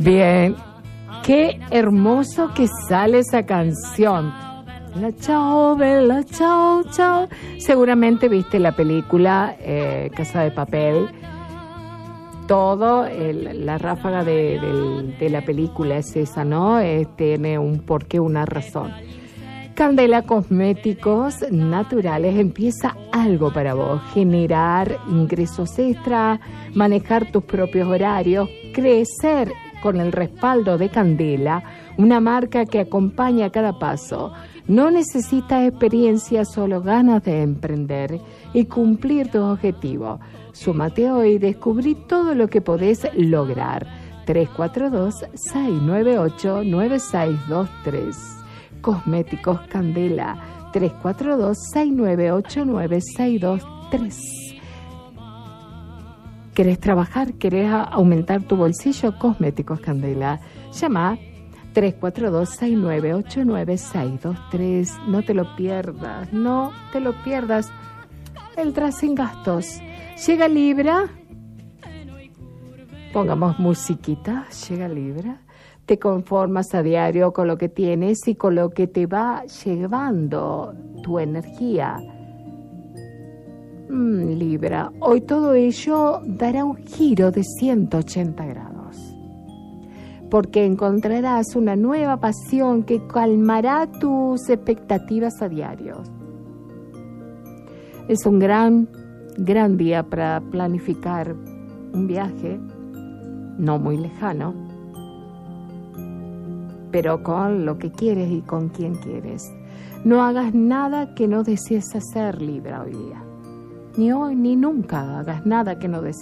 Bien, qué hermoso que sale esa canción. La chao, bella, chao, chao. Seguramente viste la película Casa de Papel. La ráfaga de la película es esa, ¿no? Tiene un porqué, una razón. Candela Cosméticos Naturales, empieza algo para vos, generar ingresos extra, manejar tus propios horarios, crecer con el respaldo de Candela, una marca que acompaña a cada paso. No necesitas experiencia, solo ganas de emprender y cumplir tus objetivos. Súmate hoy y descubrí todo lo que podés lograr. 342-698-9623. Cosméticos Candela, 342-698-9623. ¿Querés trabajar? ¿Querés aumentar tu bolsillo? Cosméticos Candela. Llama 342-698-9623. No te lo pierdas, no te lo pierdas. Entra sin gastos. Llega Libra. Pongamos musiquita. Llega Libra. Te conformas a diario con lo que tienes y con lo que te va llevando tu energía. Libra, hoy todo ello dará un giro de 180 grados. Porque encontrarás una nueva pasión que calmará tus expectativas a diario. Es un gran día para planificar un viaje, no muy lejano, pero con lo que quieres y con quien quieres. No hagas nada que no desees hacer, Libra, hoy día. Ni hoy ni nunca hagas nada que no desees.